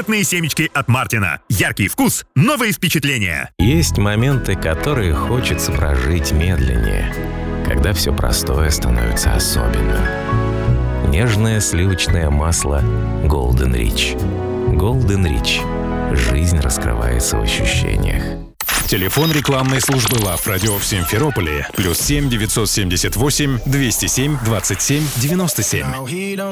Конфетные семечки от Мартина. Яркий вкус, новые впечатления. Есть моменты, которые хочется прожить медленнее, когда все простое становится особенным. Нежное сливочное масло Golden Rich. Golden Rich. Жизнь раскрывается в ощущениях. Телефон рекламной службы ЛАВ Радио в Симферополе +7 978 207 27 97.